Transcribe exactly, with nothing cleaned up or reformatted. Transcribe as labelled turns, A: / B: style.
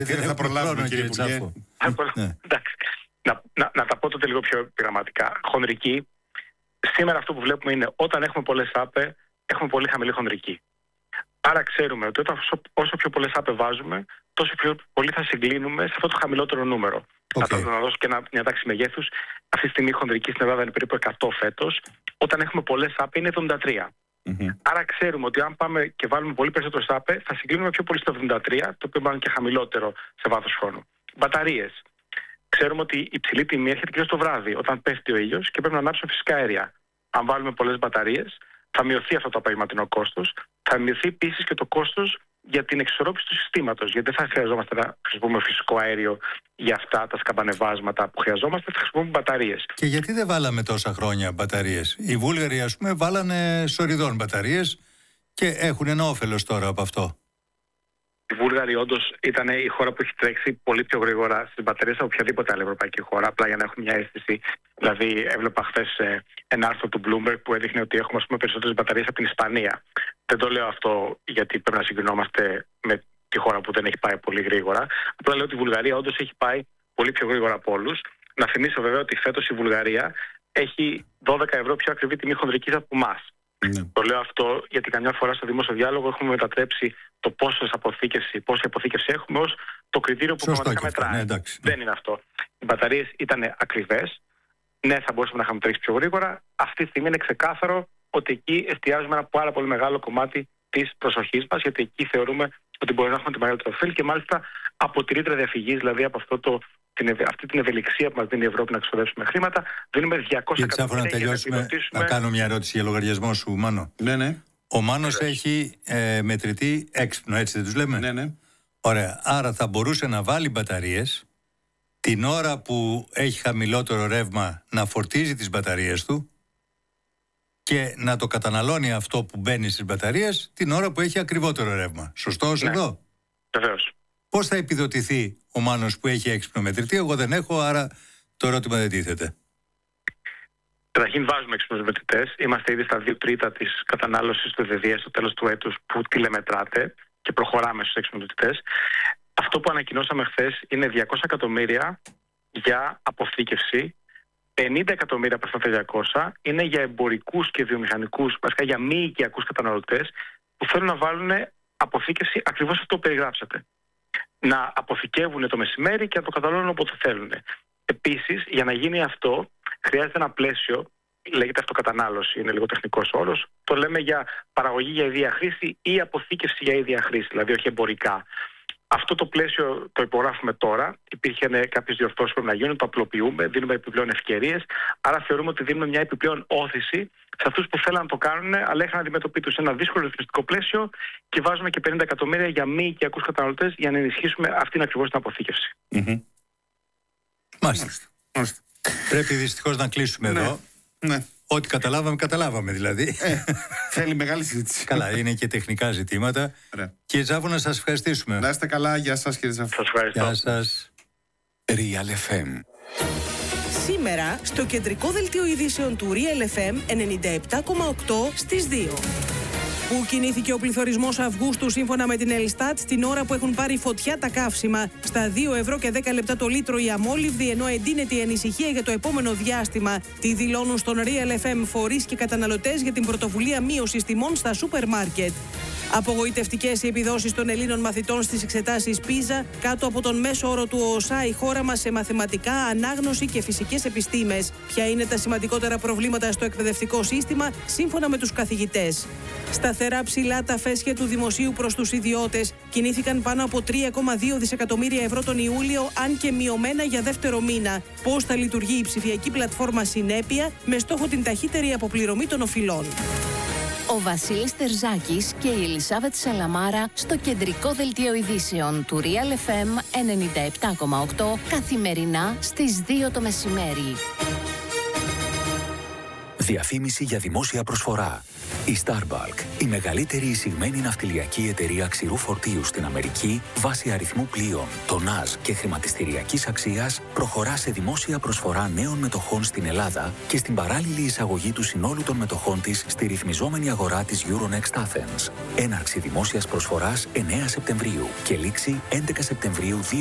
A: Δεν θα προλάβουμε, κύριε Υπουργέ.
B: Εντάξει. Να, να, να τα πω τότε λίγο πιο πειραματικά. Χονδρική, σήμερα αυτό που βλέπουμε είναι όταν έχουμε πολλές άπε, έχουμε πολύ χαμηλή χονδρική. Άρα ξέρουμε ότι όταν, όσο πιο πολλές άπε βάζουμε, τόσο πιο πολύ θα συγκλίνουμε σε αυτό το χαμηλότερο νούμερο. Okay. Να, να δώσω και ένα, μια τάξη μεγέθους. Αυτή τη στιγμή η χονδρική στην Ελλάδα είναι περίπου εκατό φέτος. Όταν έχουμε πολλές άπε είναι εβδομήντα τρία. Mm-hmm. Άρα ξέρουμε ότι αν πάμε και βάλουμε πολύ περισσότερο άπε, θα συγκλίνουμε πιο πολύ στο εβδομήντα τρία, το οποίο είναι και χαμηλότερο σε βάθος χρόνου. Μπαταρίες. Ξέρουμε ότι η υψηλή τιμή έρχεται κυρίως το βράδυ, όταν πέφτει ο ήλιος και πρέπει να ανάψουμε φυσικά αέρια. Αν βάλουμε πολλές μπαταρίες, θα μειωθεί αυτό το απογευματινό κόστος. Θα μειωθεί επίσης και το κόστος για την εξισορρόπηση του συστήματος. Γιατί δεν θα χρειαζόμαστε να χρησιμοποιούμε φυσικό αέριο για αυτά τα σκαμπανεβάσματα που χρειαζόμαστε, θα χρησιμοποιούμε μπαταρίες.
C: Και γιατί δεν βάλαμε τόσα χρόνια μπαταρίες? Οι Βούλγαροι, ας πούμε, βάλανε σοριδών μπαταρίες και έχουν ένα όφελος τώρα από αυτό.
B: Οι Βούλγαροι όντως ήταν η χώρα που έχει τρέξει πολύ πιο γρήγορα στις μπαταρίες από οποιαδήποτε άλλη ευρωπαϊκή χώρα. Απλά για να έχουμε μια αίσθηση. Δηλαδή, έβλεπα χθες ένα άρθρο του Bloomberg που έδειχνε ότι έχουμε, ας πούμε, περισσότερες μπαταρίες από την Ισπανία. Δεν το λέω αυτό γιατί πρέπει να συγκρινόμαστε με τη χώρα που δεν έχει πάει πολύ γρήγορα. Απλά λέω ότι η Βουλγαρία όντως έχει πάει πολύ πιο γρήγορα από όλους. Να θυμίσω βέβαια ότι φέτος η Βουλγαρία έχει δώδεκα ευρώ πιο ακριβή τιμή χονδρικής από εμάς. Mm. Το λέω αυτό γιατί καμιά φορά στο δημόσιο διάλογο έχουμε μετατρέψει το πόση αποθήκευση, πόση αποθήκευση έχουμε ως το κριτήριο που πραγματικά μετράει. Ναι, εντάξει, ναι. Δεν είναι αυτό. Οι μπαταρίες ήταν ακριβές. Ναι, θα μπορούσαμε να είχαμε τρέξει πιο γρήγορα. Αυτή τη στιγμή είναι ξεκάθαρο ότι εκεί εστιάζουμε ένα πάρα πολύ μεγάλο κομμάτι της προσοχής μας, γιατί εκεί θεωρούμε ότι μπορεί να έχουμε τη μεγαλύτερη ωφέλη και μάλιστα από τη ρήτρα διαφυγής, δηλαδή από αυτό το, την, αυτή την ευελιξία που μας δίνει η Ευρώπη να ξοδέψουμε χρήματα, δίνουμε διακόσια εκατομμύρια
C: να τελειώσουμε. Για να, επιδοτήσουμε... να κάνω μια ερώτηση για λογαριασμό σου, Μάνο.
A: Ναι, ναι.
C: Ο Μάνος έχει ε, μετρητή έξυπνο, έτσι δεν τους λέμε?
A: Ναι, ναι.
C: Ωραία. Άρα θα μπορούσε να βάλει μπαταρίες την ώρα που έχει χαμηλότερο ρεύμα, να φορτίζει τις μπαταρίες του και να το καταναλώνει αυτό που μπαίνει στις μπαταρίες την ώρα που έχει ακριβότερο ρεύμα. Σωστός, ναι, εδώ?
B: Βεβαίως.
C: Πώς θα επιδοτηθεί ο Μάνος που έχει έξυπνο μετρητή? Εγώ δεν έχω, άρα το ερώτημα δεν τίθεται.
B: Καταρχήν βάζουμε έξυπνους μετρητές. Είμαστε ήδη στα δύο τρίτα της κατανάλωσης του ΔΔΕ στο τέλος του έτους που τηλεμετράτε και προχωράμε στους έξυπνους μετρητές. Αυτό που ανακοινώσαμε χθες είναι διακόσια εκατομμύρια για αποθήκευση, πενήντα εκατομμύρια προς τα διακόσια είναι για εμπορικούς και βιομηχανικούς, βασικά για μη οικιακούς καταναλωτές που θέλουν να βάλουν αποθήκευση ακριβώς αυτό που περιγράψατε. Να αποθηκεύουν το μεσημέρι και να το καταναλώνουν όποτε θέλουν. Επίσης, για να γίνει αυτό, χρειάζεται ένα πλαίσιο, λέγεται αυτοκατανάλωση, είναι λίγο τεχνικός όρος. Το λέμε για παραγωγή για ίδια χρήση ή αποθήκευση για ίδια χρήση, δηλαδή όχι εμπορικά. Αυτό το πλαίσιο το υπογράφουμε τώρα. Υπήρχαν κάποιες διορθώσεις που πρέπει να γίνουν, το απλοποιούμε, δίνουμε επιπλέον ευκαιρίες. Άρα θεωρούμε ότι δίνουμε μια επιπλέον όθηση σε αυτούς που θέλουν να το κάνουν, αλλά είχαν αντιμετωπίσει ένα δύσκολο ρυθμιστικό πλαίσιο και βάζουμε και πενήντα εκατομμύρια για μη οικιακούς καταναλωτές για να ενισχύσουμε αυτήν ακριβώς την αποθήκευση.
C: Mm-hmm. Μάλιστα. Μάλιστα. Πρέπει δυστυχώς να κλείσουμε
A: ναι.
C: εδώ.
A: Ναι.
C: Ό,τι καταλάβαμε, καταλάβαμε δηλαδή.
A: Ε, θέλει μεγάλη συζήτηση.
C: Καλά, είναι και τεχνικά ζητήματα. Ρε. Κύριε Τζάφο, να σας ευχαριστήσουμε.
A: Να είστε καλά, γεια σας κύριε Τζάφο.
B: Σας ευχαριστώ.
C: Γεια σας.
D: Real εφ εμ.
E: Σήμερα στο κεντρικό δελτίο ειδήσεων του Real εφ εμ ενενήντα επτά κόμμα οκτώ στις δύο. Πού κινήθηκε ο πληθωρισμός Αυγούστου σύμφωνα με την Ελστάτ την ώρα που έχουν πάρει φωτιά τα καύσιμα? Στα δύο ευρώ και δέκα λεπτά το λίτρο η αμόλυβδη, ενώ εντείνεται η ανησυχία για το επόμενο διάστημα. Τι δηλώνουν στον Real εφ εμ φορείς και καταναλωτές για την πρωτοβουλία μείωσης τιμών στα σούπερ μάρκετ. Απογοητευτικές οι επιδόσεις των Ελλήνων μαθητών στις εξετάσεις πίζα, κάτω από τον μέσο όρο του ΟΣΑ η χώρα μας σε μαθηματικά, ανάγνωση και φυσικές επιστήμες. Ποια είναι τα σημαντικότερα προβλήματα στο εκπαιδευτικό σύστημα σύμφωνα με τους καθηγητές? Σταθερά ψηλά τα φέσια του δημοσίου προς τους ιδιώτες κινήθηκαν πάνω από τρία κόμμα δύο δισεκατομμύρια ευρώ τον Ιούλιο, αν και μειωμένα για δεύτερο μήνα. Πώς θα λειτουργεί η ψηφιακή πλατφόρμα Συνέπεια με στόχο την ταχύτερη αποπληρωμή των οφειλών?
F: Ο Βασίλης Τερζάκης και η Ελισάβετ Σαλαμάρα στο κεντρικό δελτίο ειδήσεων του Real εφ εμ ενενήντα επτά κόμμα οκτώ καθημερινά στις δύο το μεσημέρι.
D: Διαφήμιση για δημόσια προσφορά. Η Starbulk, η μεγαλύτερη εισηγμένη ναυτιλιακή εταιρεία ξηρού φορτίου στην Αμερική, βάσει αριθμού πλοίων, τονάζ και χρηματιστηριακής αξίας, προχωρά σε δημόσια προσφορά νέων μετοχών στην Ελλάδα και στην παράλληλη εισαγωγή του συνόλου των μετοχών της στη ρυθμιζόμενη αγορά της Euronext Athens. Έναρξη δημόσιας προσφοράς εννέα Σεπτεμβρίου και λήξη έντεκα Σεπτεμβρίου